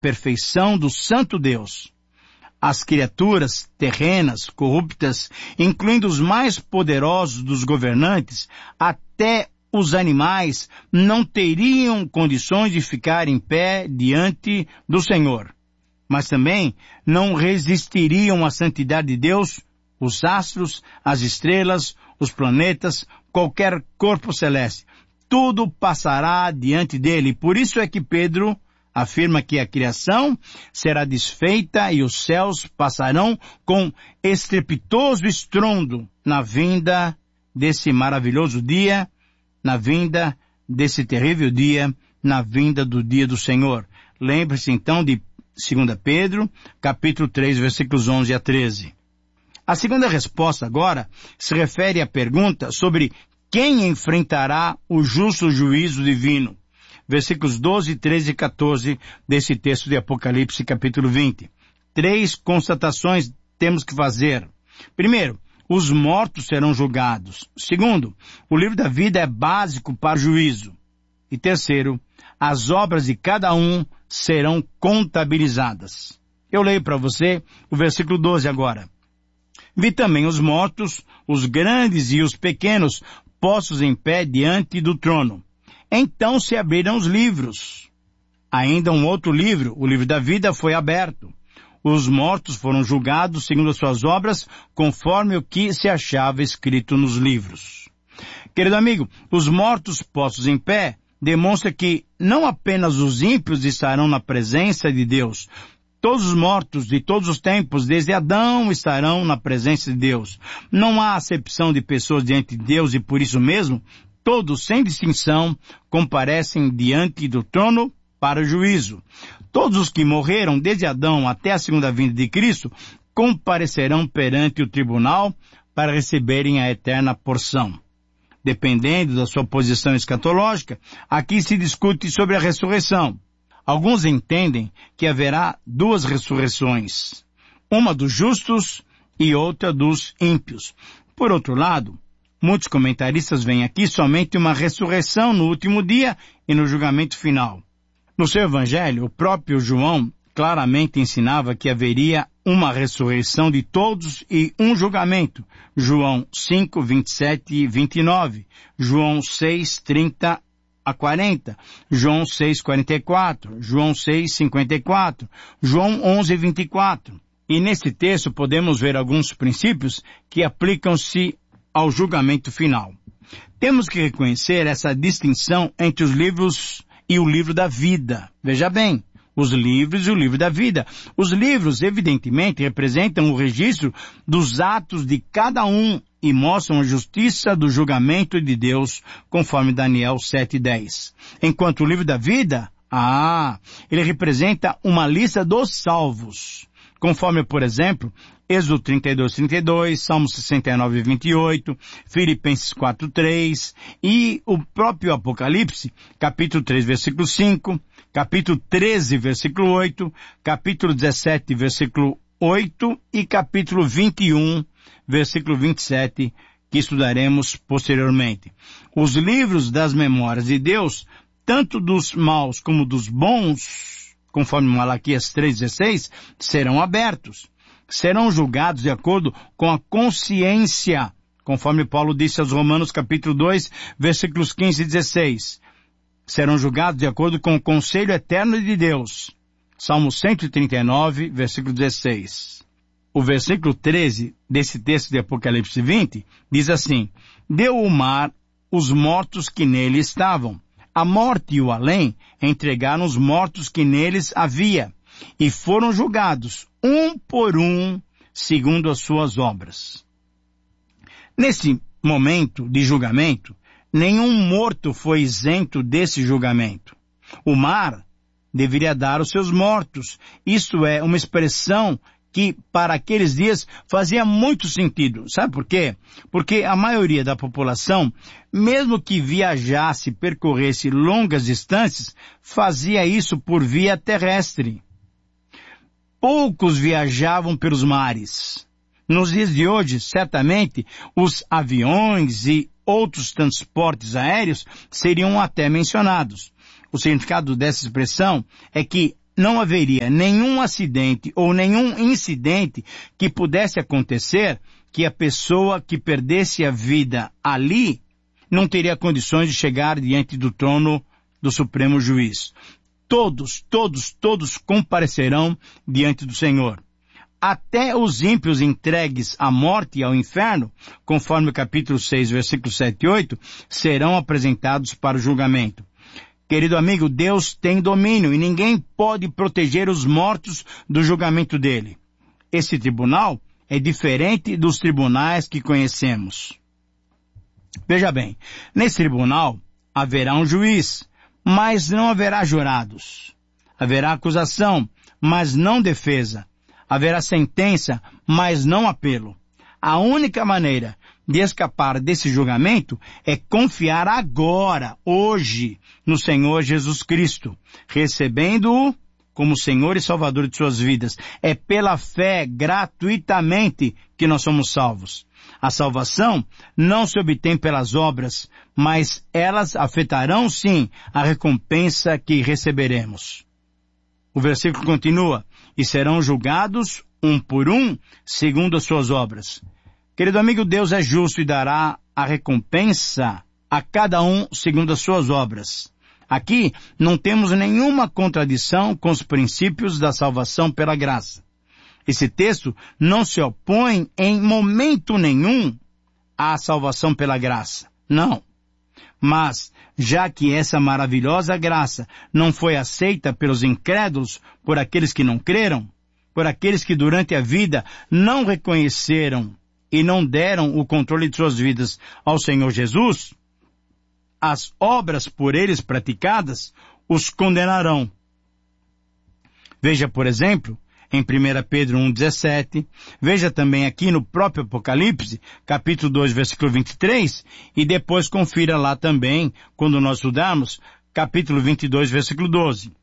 perfeição do Santo Deus. As criaturas terrenas, corruptas, incluindo os mais poderosos dos governantes, até os animais, não teriam condições de ficar em pé diante do Senhor. Mas também não resistiriam à santidade de Deus, os astros, as estrelas, os planetas, qualquer corpo celeste. Tudo passará diante dele. Por isso é que Pedro afirma que a criação será desfeita e os céus passarão com estrepitoso estrondo na vinda desse maravilhoso dia, na vinda desse terrível dia, na vinda do dia do Senhor. Lembre-se então de 2 Pedro, capítulo 3, versículos 11 a 13. A segunda resposta agora se refere à pergunta sobre quem enfrentará o justo juízo divino. Versículos 12, 13 e 14 desse texto de Apocalipse, capítulo 20. 3 constatações temos que fazer. Primeiro, os mortos serão julgados. Segundo, o livro da vida é básico para o juízo. E terceiro, as obras de cada um serão contabilizadas. Eu leio para você o versículo 12 agora. Vi também os mortos, os grandes e os pequenos, postos em pé diante do trono. Então se abriram os livros. Ainda um outro livro, o livro da vida, foi aberto. Os mortos foram julgados segundo as suas obras, conforme o que se achava escrito nos livros. Querido amigo, os mortos postos em pé demonstra que não apenas os ímpios estarão na presença de Deus. Todos os mortos de todos os tempos, desde Adão, estarão na presença de Deus. Não há acepção de pessoas diante de Deus e por isso mesmo, todos, sem distinção, comparecem diante do trono para o juízo. Todos os que morreram desde Adão até a segunda vinda de Cristo comparecerão perante o tribunal para receberem a eterna porção. Dependendo da sua posição escatológica, aqui se discute sobre a ressurreição. Alguns entendem que haverá duas ressurreições, uma dos justos e outra dos ímpios. Por outro lado, muitos comentaristas veem aqui somente uma ressurreição no último dia e no julgamento final. No seu evangelho, o próprio João claramente ensinava que haveria uma ressurreição de todos e um julgamento. João 5, 27 e 29, João 6, 30 a 40, João 6, 44, João 6, 54, João 11, 24. E nesse texto podemos ver alguns princípios que aplicam-se ao julgamento final. Temos que reconhecer essa distinção entre os livros e o livro da vida. Veja bem, os livros e o livro da vida. Os livros, evidentemente, representam o registro dos atos de cada um e mostram a justiça do julgamento de Deus, conforme Daniel 7:10. Enquanto o livro da vida, ele representa uma lista dos salvos, conforme, por exemplo, Êxodo 32:32, Salmo 69:28, Filipenses 4:3 e o próprio Apocalipse, capítulo 3, versículo 5, capítulo 13, versículo 8, capítulo 17, versículo 8 e capítulo 21, versículo 27, que estudaremos posteriormente. Os livros das memórias de Deus, tanto dos maus como dos bons, conforme Malaquias 3:16, serão abertos. Serão julgados de acordo com a consciência, conforme Paulo disse aos Romanos capítulo 2, versículos 15 e 16. Serão julgados de acordo com o conselho eterno de Deus. Salmo 139, versículo 16. O versículo 13 desse texto de Apocalipse 20 diz assim: deu o mar os mortos que nele estavam. A morte e o além entregaram os mortos que neles havia, e foram julgados, um por um, segundo as suas obras. Nesse momento de julgamento, nenhum morto foi isento desse julgamento. O mar deveria dar os seus mortos. Isto é uma expressão que para aqueles dias fazia muito sentido. Sabe por quê? Porque a maioria da população, mesmo que viajasse, percorresse longas distâncias, fazia isso por via terrestre. Poucos viajavam pelos mares. Nos dias de hoje, certamente, os aviões e outros transportes aéreos seriam até mencionados. O significado dessa expressão é que não haveria nenhum acidente ou nenhum incidente que pudesse acontecer que a pessoa que perdesse a vida ali não teria condições de chegar diante do trono do Supremo Juiz. Todos comparecerão diante do Senhor. Até os ímpios entregues à morte e ao inferno, conforme o capítulo 6, versículos 7 e 8, serão apresentados para o julgamento. Querido amigo, Deus tem domínio e ninguém pode proteger os mortos do julgamento dele. Esse tribunal é diferente dos tribunais que conhecemos. Veja bem, nesse tribunal haverá um juiz, mas não haverá jurados. Haverá acusação, mas não defesa. Haverá sentença, mas não apelo. A única maneira de escapar desse julgamento é confiar agora, hoje, no Senhor Jesus Cristo, recebendo-o como Senhor e Salvador de suas vidas. É pela fé, gratuitamente, que nós somos salvos. A salvação não se obtém pelas obras, mas elas afetarão sim a recompensa que receberemos. O versículo continua, e serão julgados um por um, segundo as suas obras. Querido amigo, Deus é justo e dará a recompensa a cada um segundo as suas obras. Aqui não temos nenhuma contradição com os princípios da salvação pela graça. Esse texto não se opõe em momento nenhum à salvação pela graça. Não. Mas, já que essa maravilhosa graça não foi aceita pelos incrédulos, por aqueles que não creram, por aqueles que durante a vida não reconheceram e não deram o controle de suas vidas ao Senhor Jesus, as obras por eles praticadas os condenarão. Veja, por exemplo, em 1 Pedro 1,17, veja também aqui no próprio Apocalipse, capítulo 2, versículo 23, e depois confira lá também, quando nós estudarmos, capítulo 22, versículo 12.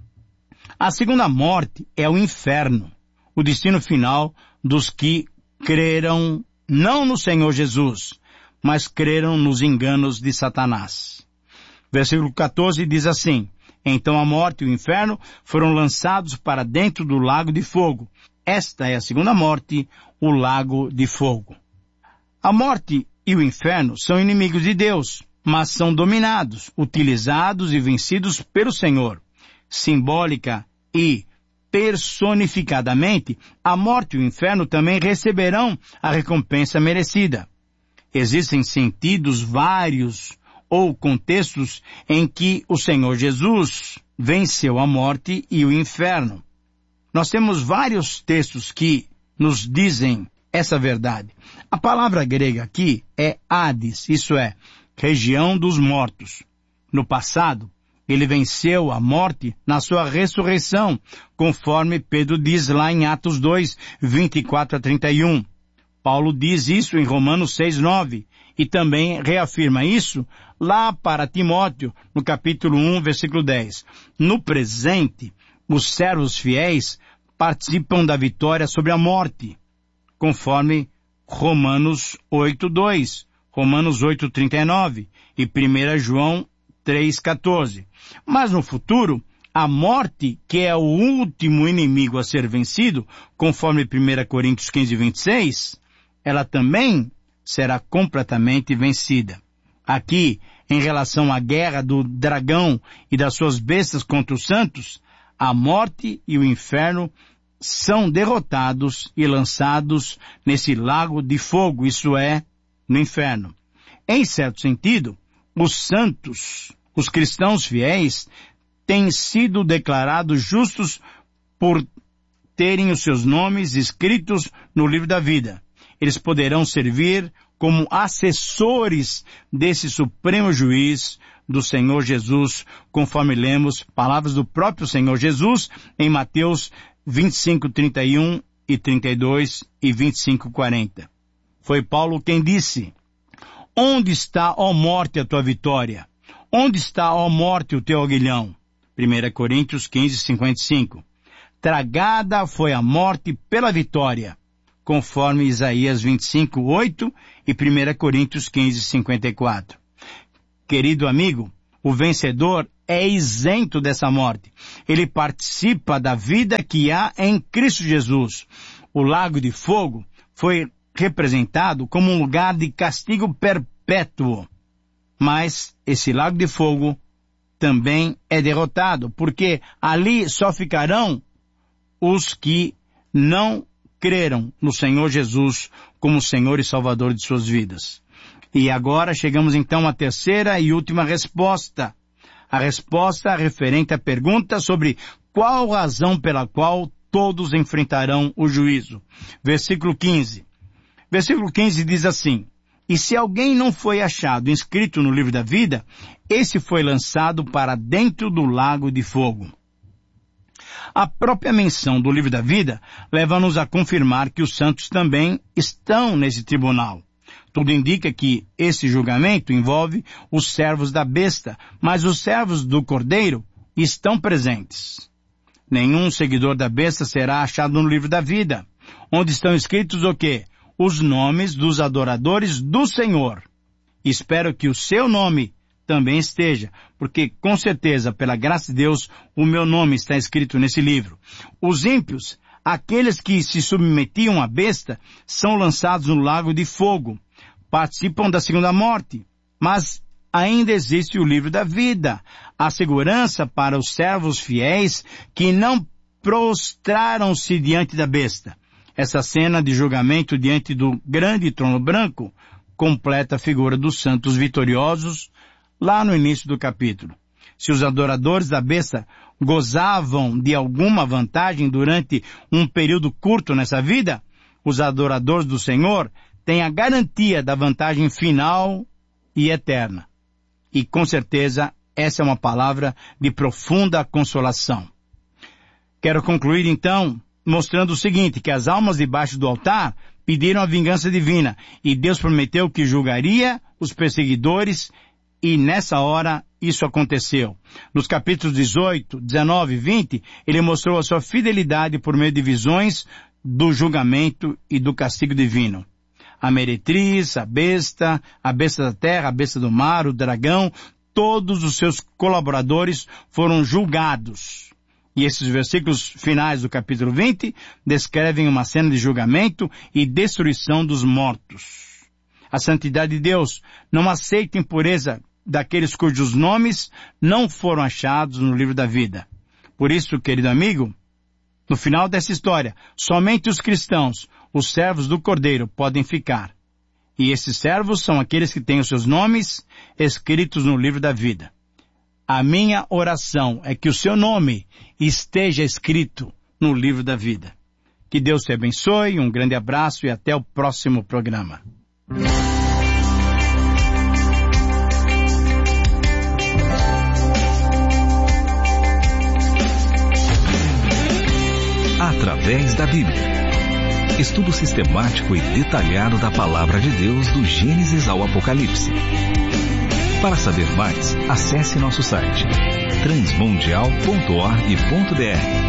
A segunda morte é o inferno, o destino final dos que creram não no Senhor Jesus, mas creram nos enganos de Satanás. Versículo 14 diz assim, então a morte e o inferno foram lançados para dentro do lago de fogo. Esta é a segunda morte, o lago de fogo. A morte e o inferno são inimigos de Deus, mas são dominados, utilizados e vencidos pelo Senhor. Simbólica e personificadamente, a morte e o inferno também receberão a recompensa merecida. Existem sentidos vários ou contextos em que o Senhor Jesus venceu a morte e o inferno. Nós temos vários textos que nos dizem essa verdade. A palavra grega aqui é Hades, isso é, região dos mortos. No passado, ele venceu a morte na sua ressurreição, conforme Pedro diz lá em Atos 2, 24 a 31. Paulo diz isso em Romanos 6, 9, e também reafirma isso lá para Timóteo, no capítulo 1, versículo 10. No presente, os servos fiéis participam da vitória sobre a morte, conforme Romanos 8, 2, Romanos 8, 39 e 1 João 3, 14. Mas no futuro, a morte, que é o último inimigo a ser vencido, conforme 1 Coríntios 15, 26, ela também será completamente vencida. Aqui, em relação à guerra do dragão e das suas bestas contra os santos, a morte e o inferno são derrotados e lançados nesse lago de fogo, isso é, no inferno. Em certo sentido, os santos, os cristãos fiéis, têm sido declarados justos por terem os seus nomes escritos no livro da vida. Eles poderão servir como assessores desse Supremo Juiz do Senhor Jesus, conforme lemos palavras do próprio Senhor Jesus em Mateus 25, 31 e 32 e 25, 40. Foi Paulo quem disse, onde está, ó morte, a tua vitória? Onde está, ó morte, o teu aguilhão? 1 Coríntios 15, 55. Tragada foi a morte pela vitória, conforme Isaías 25, 8 e 1 Coríntios 15, 54. Querido amigo, O vencedor é isento dessa morte. Ele participa da vida que há em Cristo Jesus. O lago de fogo foi representado como um lugar de castigo perpétuo. Mas esse lago de fogo também é derrotado, porque ali só ficarão os que não creram no Senhor Jesus como Senhor e Salvador de suas vidas. E agora chegamos então à terceira e última resposta. A resposta referente à pergunta sobre qual razão pela qual todos enfrentarão o juízo. Versículo 15. Versículo 15 diz assim: E se alguém não foi achado inscrito no livro da vida, esse foi lançado para dentro do lago de fogo. A própria menção do livro da vida leva-nos a confirmar que os santos também estão nesse tribunal. Tudo indica que esse julgamento envolve os servos da besta, mas os servos do Cordeiro estão presentes. Nenhum seguidor da besta será achado no livro da vida, onde estão escritos o quê? Os nomes dos adoradores do Senhor. Espero que o seu nome também esteja, porque com certeza, pela graça de Deus, o meu nome está escrito nesse livro. Os ímpios, aqueles que se submetiam à besta, são lançados no lago de fogo, participam da segunda morte, mas ainda existe o livro da vida, a segurança para os servos fiéis que não prostraram-se diante da besta. Essa cena de julgamento diante do grande trono branco completa a figura dos santos vitoriosos lá no início do capítulo. Se os adoradores da besta gozavam de alguma vantagem durante um período curto nessa vida, os adoradores do Senhor têm a garantia da vantagem final e eterna. E com certeza essa é uma palavra de profunda consolação. Quero concluir então mostrando o seguinte, que as almas debaixo do altar pediram a vingança divina e Deus prometeu que julgaria os perseguidores e nessa hora isso aconteceu. Nos capítulos 18, 19 e 20, ele mostrou a sua fidelidade por meio de visões do julgamento e do castigo divino. A meretriz, a besta da terra, a besta do mar, o dragão, todos os seus colaboradores foram julgados. E esses versículos finais do capítulo 20 descrevem uma cena de julgamento e destruição dos mortos. A santidade de Deus não aceita impureza daqueles cujos nomes não foram achados no livro da vida. Por isso, querido amigo, no final dessa história, somente os cristãos, os servos do Cordeiro, podem ficar. E esses servos são aqueles que têm os seus nomes escritos no livro da vida. A minha oração é que o seu nome esteja escrito no livro da vida. Que Deus te abençoe, um grande abraço e até o próximo programa. Através da Bíblia. Estudo sistemático e detalhado da Palavra de Deus do Gênesis ao Apocalipse. Para saber mais, acesse nosso site transmundial.org.br